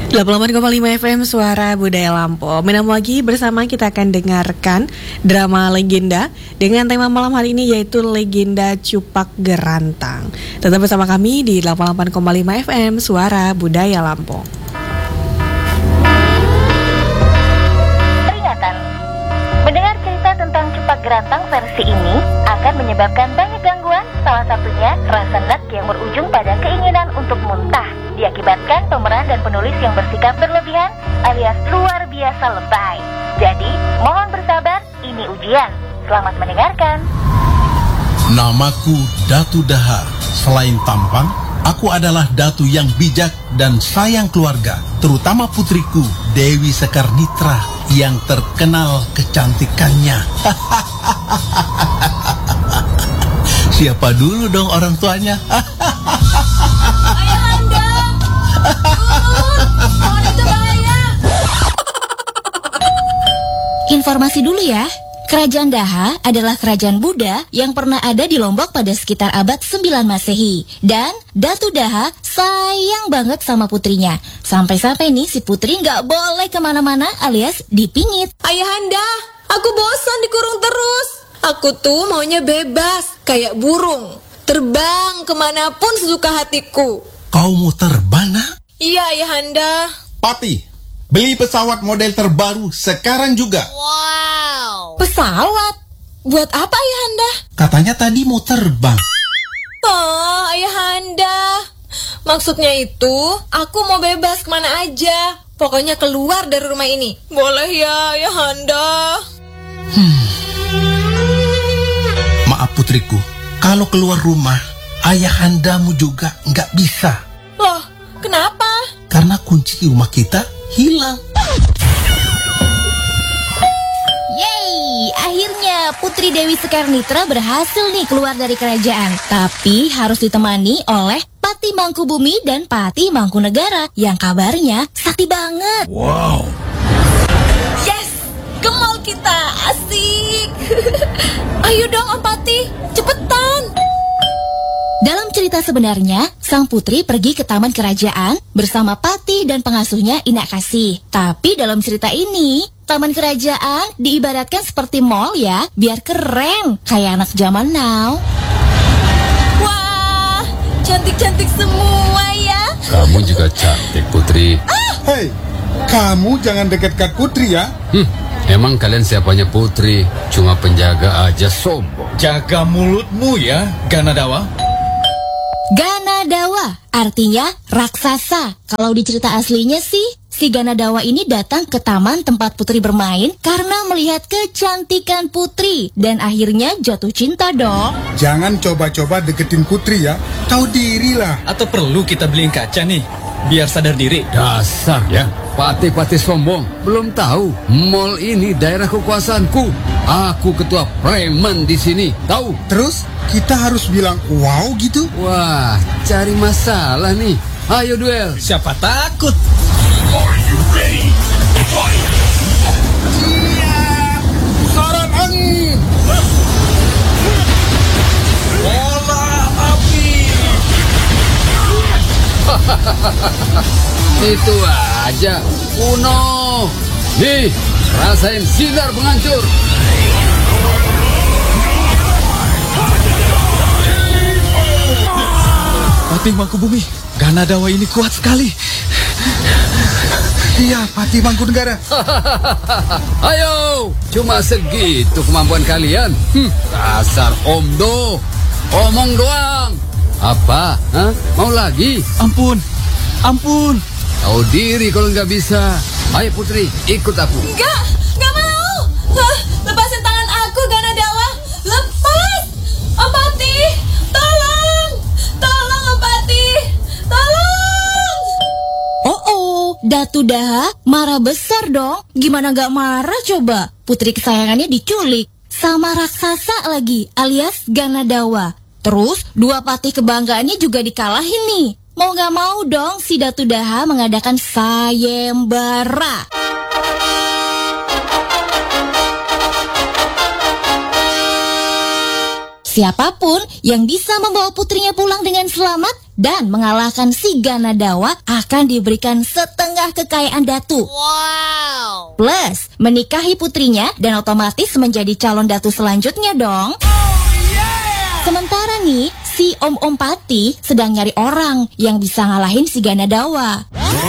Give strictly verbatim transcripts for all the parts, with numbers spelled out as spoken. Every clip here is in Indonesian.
delapan puluh delapan koma lima F M Suara Budaya Lampung. Menambah lagi bersama kita akan dengarkan drama legenda dengan tema malam hari ini yaitu Legenda Cupak Gerantang. Tetap bersama kami di delapan puluh delapan koma lima F M Suara Budaya Lampung. Peringatan. Mendengar cerita tentang Cupak Gerantang versi ini akan menyebabkan banyak gangguan, salah satunya rasa nerd yang berujung pada keinginan untuk muntah. Diakibatkan pemeran dan penulis yang bersikap berlebihan alias luar biasa lebay. Jadi, mohon bersabar, ini ujian. Selamat mendengarkan. Namaku Datu Daha. Selain tampan, aku adalah Datu yang bijak dan sayang keluarga, terutama putriku Dewi Sekar Nitra yang terkenal kecantikannya. Siapa dulu dong orang tuanya? Ayahanda, pohon itu bahaya. Informasi dulu ya. Kerajaan Daha adalah kerajaan Buddha yang pernah ada di Lombok pada sekitar abad sembilan Masehi. Dan Datu Daha sayang banget sama putrinya. Sampai-sampai nih si putri nggak boleh kemana-mana alias dipingit. Ayahanda, aku bosan dikurung terus. Aku tuh maunya bebas, kayak burung. Terbang kemanapun sesuka hatiku. Kau mau terbang, nak? Iya, Ayahanda. Pati, beli pesawat model terbaru sekarang juga. Wow. Pesawat? Buat apa, Ayahanda? Katanya tadi mau terbang. Oh, Ayahanda. Maksudnya itu, aku mau bebas kemana aja. Pokoknya keluar dari rumah ini. Boleh ya, Ayahanda? Hmm. Maaf putriku, kalau keluar rumah, ayahandamu juga nggak bisa. Loh, kenapa? Karena kunci rumah kita hilang. Yeay, akhirnya Putri Dewi Sekar Nitra berhasil nih keluar dari kerajaan. Tapi harus ditemani oleh Pati Mangkubumi dan Pati Mangkunegara yang kabarnya sakti banget. Wow. Yes, ke mall kita, asik. Ayo dong Om Pati, cepetan. Dalam cerita sebenarnya, sang putri pergi ke taman kerajaan bersama Pati dan pengasuhnya Inak Kasih. Tapi dalam cerita ini, taman kerajaan diibaratkan seperti mall ya, biar keren, kayak anak zaman now. Wah, cantik-cantik semua ya. Kamu juga cantik, Putri. Ah! Hei, kamu jangan dekat-dekat Putri ya. Hmm, emang kalian siapanya Putri? Cuma penjaga aja, sombong. Jaga mulutmu ya, Ganadawa. Ganadawa artinya raksasa. Kalau di cerita aslinya sih, si Ganadawa ini datang ke taman tempat Putri bermain karena melihat kecantikan Putri dan akhirnya jatuh cinta dong. Jangan coba-coba deketin Putri ya. Tahu diri lah. Atau perlu kita beliin kaca nih, biar sadar diri. Dasar ya, pati-pati sombong. Belum tahu, mall ini daerah kekuasaanku. Aku ketua preman di sini, tahu? Terus kita harus bilang wow gitu? Wah, cari masalah nih. Ayo duel. Siapa takut? Are you ready? Fight! Siap! Pusaran angin! Bola api! Itu aja, Uno. Nih, rasain sinar penghancur. Pati Mangkubumi, Ganadawa ini kuat sekali. Iya, Pati Mangkunegara. Ayo, cuma segitu kemampuan kalian. Hmm, dasar omdo, omong doang. Apa? Hah? Mau lagi? Ampun, ampun. Tahu diri kalau nggak bisa. Ayo Putri, ikut aku. Enggak, enggak mau. Hah, lepasin tangan aku, Ganadawa. Lepas. Om Pati, tolong. Tolong Om Pati. Tolong. Oh oh, Datu Daha marah besar dong. Gimana gak marah coba? Putri kesayangannya diculik sama raksasa lagi alias Ganadawa. Terus dua patih kebanggaannya juga dikalahin nih. Mau gak mau dong si Datu Daha mengadakan sayembara. Siapapun yang bisa membawa putrinya pulang dengan selamat dan mengalahkan si Ganadawa akan diberikan setengah kekayaan Datu. Wow. Plus menikahi putrinya dan otomatis menjadi calon Datu selanjutnya dong. Sementara nih, si Om-Om Pati sedang nyari orang yang bisa ngalahin si Ganadawa.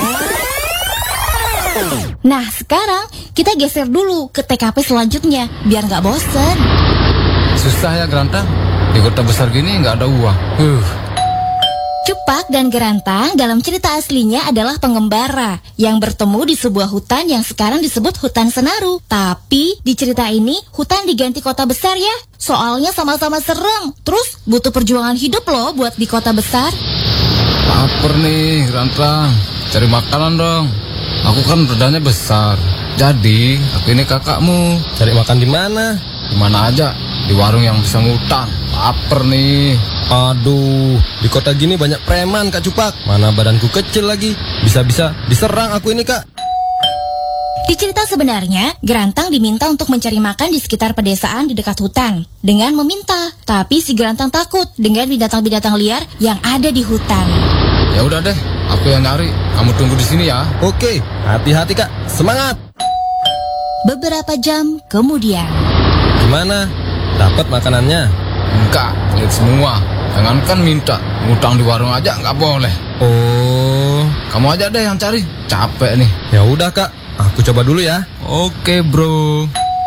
Nah, sekarang kita geser dulu ke T K P selanjutnya, biar nggak bosen. Susah ya Gerantang, di kota besar gini nggak ada uang. Uh. Cupak dan Gerantang dalam cerita aslinya adalah pengembara yang bertemu di sebuah hutan yang sekarang disebut hutan Senaru. Tapi di cerita ini hutan diganti kota besar ya. Soalnya sama-sama serem. Terus butuh perjuangan hidup loh buat di kota besar. Laper nih Gerantang, cari makanan dong. Aku kan badannya besar. Jadi aku ini kakakmu. Cari makan di mana? Di mana aja, di warung yang bisa ngutang. Laper nih. Aduh, di kota gini banyak preman Kak Cupak. Mana badanku kecil lagi. Bisa-bisa diserang aku ini Kak. Di cerita sebenarnya, Gerantang diminta untuk mencari makan di sekitar pedesaan di dekat hutan dengan meminta. Tapi si Gerantang takut dengan binatang-binatang liar yang ada di hutan. Ya udah deh, aku yang nyari. Kamu tunggu di sini ya. Oke, hati-hati Kak. Semangat. Beberapa jam kemudian. Gimana? Dapat makanannya? Enggak, lihat semua. Jangankan minta, ngutang di warung aja nggak boleh. Oh, kamu aja deh yang cari. Capek nih. Ya udah Kak, aku coba dulu ya. Oke bro.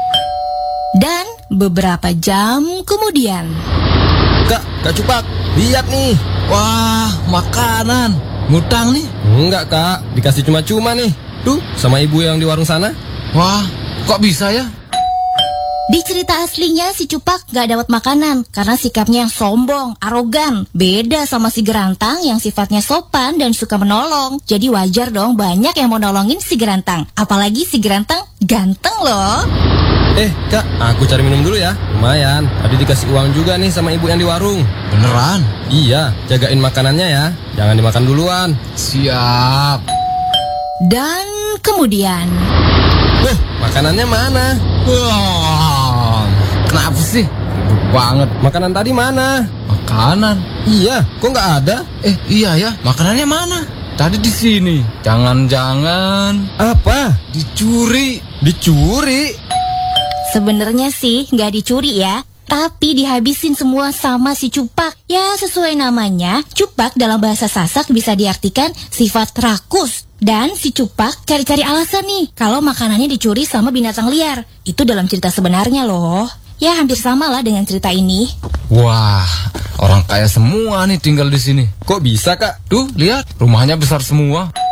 Dan beberapa jam kemudian. Kak, Kak Cupak, lihat nih. Wah, makanan. Ngutang nih? Enggak Kak, dikasih cuma-cuma nih. Tuh, sama ibu yang di warung sana. Wah, kok bisa ya? Di cerita aslinya si Cupak gak dapat makanan karena sikapnya yang sombong, arogan. Beda sama si Gerantang yang sifatnya sopan dan suka menolong. Jadi wajar dong banyak yang mau nolongin si Gerantang. Apalagi si Gerantang ganteng loh. Eh Kak, aku cari minum dulu ya. Lumayan, tadi dikasih uang juga nih sama ibu yang di warung. Beneran? Iya, jagain makanannya ya. Jangan dimakan duluan. Siap. Dan kemudian, Loh, makanannya mana? Wah, kenapa sih? Ribet banget. Makanan tadi mana? Makanan? Iya, kok nggak ada? Eh, iya ya. Makanannya mana? Tadi di sini. Jangan-jangan apa? Dicuri. Dicuri? Sebenarnya sih nggak dicuri ya, tapi dihabisin semua sama si Cupak. Ya sesuai namanya, Cupak dalam bahasa Sasak bisa diartikan sifat rakus. Dan si Cupak cari-cari alasan nih kalau makanannya dicuri sama binatang liar. Itu dalam cerita sebenarnya loh. Ya hampir sama lah dengan cerita ini. Wah, orang kaya semua nih tinggal di sini. Kok bisa Kak? Tuh lihat, rumahnya besar semua.